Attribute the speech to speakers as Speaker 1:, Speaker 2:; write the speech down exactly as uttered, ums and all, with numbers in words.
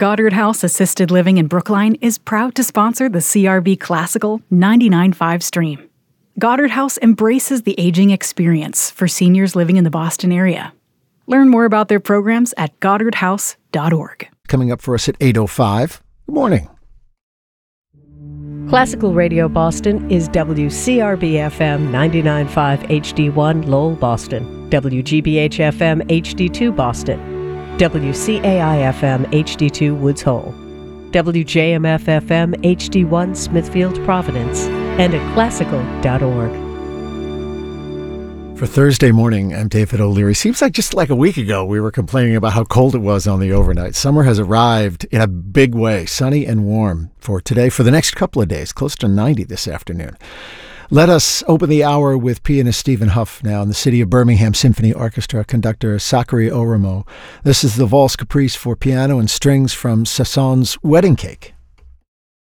Speaker 1: Goddard House Assisted Living in Brookline is proud to sponsor the C R B Classical ninety-nine point five stream. Goddard House embraces the aging experience for seniors living in the Boston area. Learn more about their programs at goddard house dot org.
Speaker 2: Coming up for us at eight oh five. Good morning.
Speaker 3: Classical Radio Boston is W C R B F M ninety-nine point five H D one Lowell, Boston, W G B H F M H D two Boston, W C A I F M H D two Woods Hole, W J M F F M H D one Smithfield, Providence, and at classical dot org.
Speaker 2: For Thursday morning, I'm David O'Leary. Seems like just like a week ago we were complaining about how cold it was on the overnight. Summer has arrived in a big way, sunny and warm for today, for the next couple of days, close to ninety this afternoon. Let us open the hour with pianist Stephen Huff now in the City of Birmingham Symphony Orchestra, conductor Sakari Oramo. This is the Valse Caprice for piano and strings from Sasson's Wedding Cake.